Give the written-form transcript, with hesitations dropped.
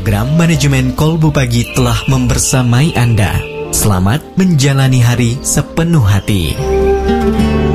Program Manajemen Kolbu Pagi telah membersamai Anda. Selamat menjalani hari sepenuh hati.